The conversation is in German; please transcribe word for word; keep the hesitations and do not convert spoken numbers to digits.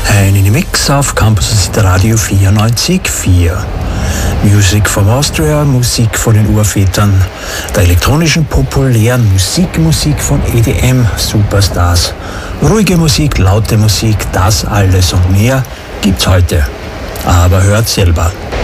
Ein Mix auf Campus Radio vierundneunzig Komma vier. Music from Austria, Musik von den Urvätern der elektronischen populären Musik, Musik von E D M-Superstars. Ruhige Musik, laute Musik, das alles und mehr gibt's heute. Aber hört selber.